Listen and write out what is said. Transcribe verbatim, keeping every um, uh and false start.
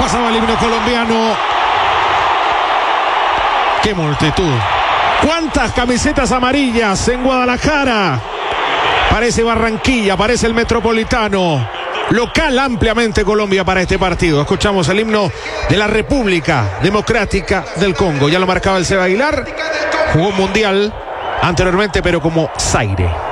Pasaba el himno colombiano. ¡Qué multitud! ¿Cuántas camisetas amarillas en Guadalajara? Parece Barranquilla, parece el Metropolitano. Local ampliamente Colombia para este partido. Escuchamos el himno de la República Democrática del Congo. Ya lo marcaba el Seba Aguilar. Jugó un mundial anteriormente, pero como Zaire.